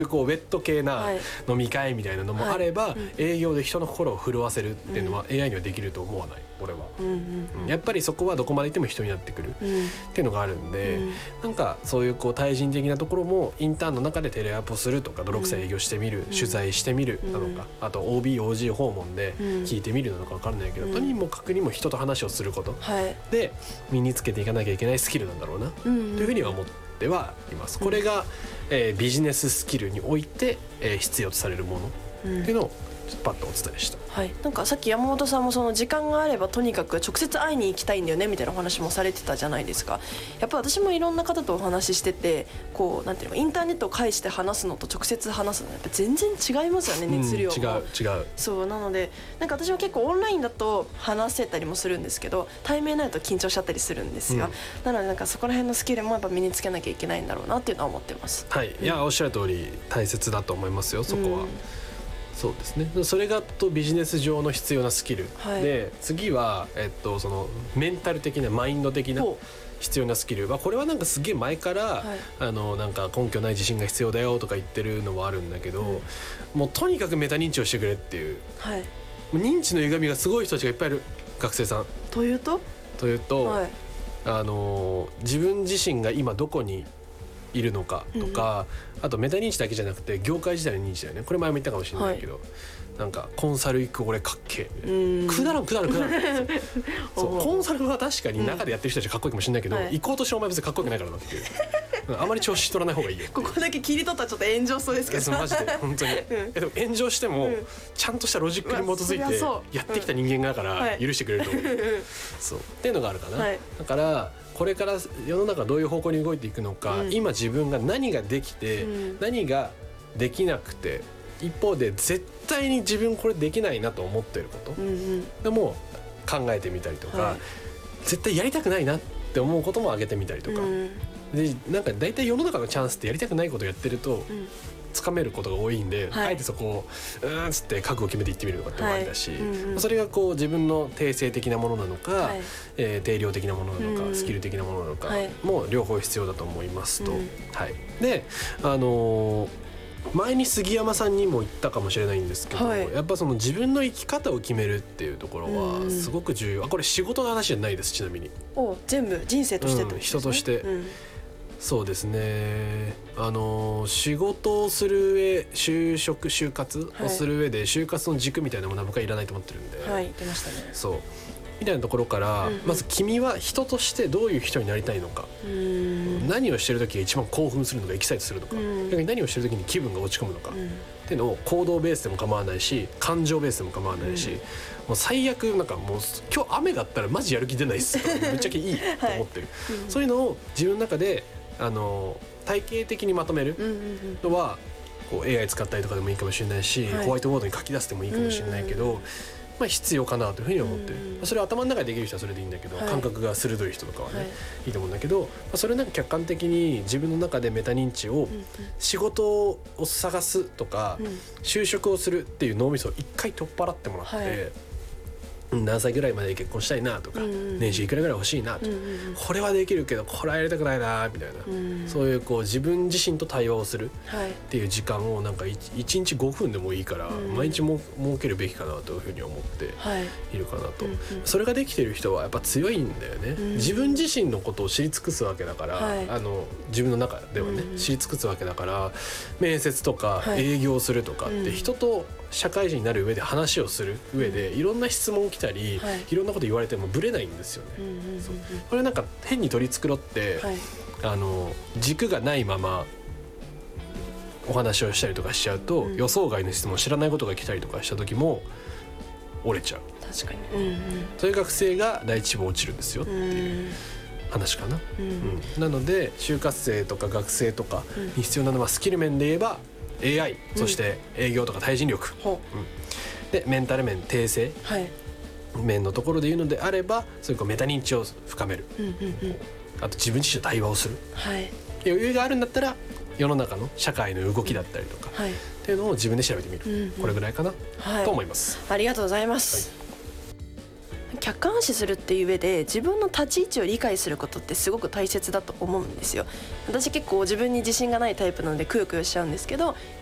こうウェット系な飲み会みたいなのもあれば、営業で人の心を震わせるっていうのは AI にはできると思わない俺は、やっぱりそこはどこまでいっても人になってくるっていうのがあるんで、なんかそういうこう対人的なところもインターンの中でテレアポするとか泥臭い営業してみる、取材してみるなのか、あと OB/OG 訪問で聞いてみるなのか分からないけど、とにもかくにも人と話をすることで身につけていかなきゃいけないスキルなんだろうなというふうには思ってはいます。これがビジネススキルにおいて必要とされるものっていうのをちょっとパッとお伝えした。 はい、なんかさっき山本さんもその時間があればとにかく直接会いに行きたいんだよねみたいなお話もされてたじゃないですか。やっぱ私もいろんな方とお話ししてて、こうなんていうの、インターネットを介して話すのと直接話すのやっぱ全然違いますよね、熱量も。 違う。 そうなので、なんか私も結構オンラインだと話せたりもするんですけど、対面になると緊張しちゃったりするんですが、なのでなんかそこら辺のスキルもやっぱ身につけなきゃいけないんだろうなっていうのは思ってます。 はい、いやおっしゃる通り大切だと思いますよ、そこは。そうですね。それがとビジネス上の必要なスキル、で次は、そのメンタル的なマインド的な必要なスキルは、これはなんかすげえ前から、なんか根拠ない自信が必要だよとか言ってるのはあるんだけど、もうとにかくメタ認知をしてくれっていう、認知の歪みがすごい人たちがいっぱいいる学生さんというと、 自分自身が今どこにいるのかとか、あとメタ認知だけじゃなくて業界自体の認知だよね。これ前も言ったかもしれないけど、なんかコンサル行く俺かっけえ、くだらんそうコンサルは確かに中でやってる人たちかっこいいかもしれないけど、行こうとしてお前別にかっこよくないからなっていうあまり調子取らない方がいいよここだけ切り取ったらちょっと炎上そうですけどマジで本当に、でも炎上しても、ちゃんとしたロジックに基づいてやってきた人間だから許してくれると思う、そうっていうのがあるかな、だからこれから世の中どういう方向に動いていくのか、今自分が何ができて、何ができなくて、一方で絶対に自分これできないなと思ってること、でも考えてみたりとか、絶対やりたくないなって思うことも挙げてみたりとか、でなんか大体世の中のチャンスってやりたくないことをやってると、つかめることが多いんで、あえてそこをつって覚悟を決めていってみるとかってもありだし、それがこう自分の定性的なものなのか、定量的なものなのか、スキル的なものなのかも両方必要だと思いますと、で前に杉山さんにも言ったかもしれないんですけど、やっぱその自分の生き方を決めるっていうところはすごく重要。これ仕事の話じゃないです、ちなみに。 全部人生としてってことですね。 人として、そうですね。仕事をする上、就活をする上で、就活の軸みたいなものは僕はいらないと思ってるんで、 出ましたね。 そうみたいなところから、まず君は人としてどういう人になりたいのか、何をしてる時が一番興奮するのか、エキサイトするのか、逆に何をしてる時に気分が落ち込むのか、っていうのを行動ベースでも構わないし、感情ベースでも構わないし、もう最悪なんかもう今日雨だったらマジやる気出ないっすぶっちゃけいいと思ってる、そういうのを自分の中で体系的にまとめるのは、こう AI 使ったりとかでもいいかもしれないし、ホワイトボードに書き出してもいいかもしれないけど、必要かなというふうに思ってる。それは頭の中でできる人はそれでいいんだけど、感覚が鋭い人とかはね、いいと思うんだけど、それをなんか客観的に自分の中でメタ認知を、仕事を探すとか、就職をするっていう脳みそを一回取っ払ってもらって、何歳ぐらいまで結婚したいなとか、年収いくらぐらい欲しいなとか、これはできるけどこれはやりたくないなみたいな、そういうこう自分自身と対話をするっていう時間をなんか1日5分でもいいから毎日も設けるべきかなというふうに思っているかなと、それができてる人はやっぱ強いんだよね、自分自身のことを知り尽くすわけだから、自分の中ではね、知り尽くすわけだから、面接とか営業するとかって人と社会人になる上で話をする上でいろんな質問来たり、いろんなこと言われてもブレないんですよね、これなんか変に取り繕って、軸がないままお話をしたりとかしちゃうと、予想外の質問、知らないことが来たりとかした時も折れちゃう。 確かに、 そういう学生が第一志望落ちるんですよっていう話かな、なので就活生とか学生とかに必要なのは、スキル面で言えばAI、そして営業とか対人力、でメンタル面、定性、面のところで言うのであれば、そういうメタ認知を深める、あと自分自身と対話をする、余裕があるんだったら世の中の社会の動きだったりとか、っていうのを自分で調べてみる、これぐらいかな、と思います。 ありがとうございます、 客観視するっていう上で自分の立ち位置を理解することってすごく大切だと思うんですよ。私結構自分に自信がないタイプなのでくよくよしちゃうんですけど、